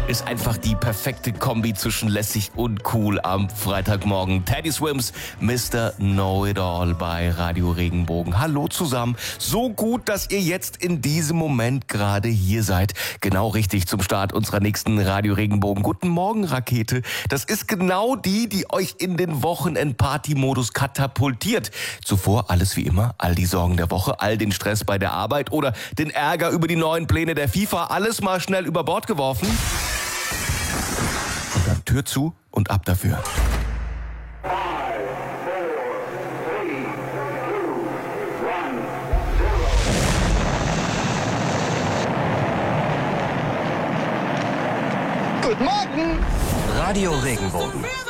ist einfach die perfekte Kombi zwischen lässig und cool am Freitagmorgen. Teddy Swims, Mr. Know-It-All bei Radio Regenbogen. Hallo zusammen. So gut, dass ihr jetzt in diesem Moment gerade hier seid. Genau richtig zum Start unserer nächsten Radio Regenbogen. Guten Morgen, Rakete. Das ist genau die euch in den Wochenend-Party-Modus katapultiert. Zuvor alles wie immer, all die Sorgen der Woche, all den Stress bei der Arbeit oder den Ärger über die neuen Pläne der FIFA, alles mal schnell über Bord geworfen. Und dann Tür zu und ab dafür. 5, 4, 3, 2, 1, 0. Guten Morgen! Radio Regenbogen,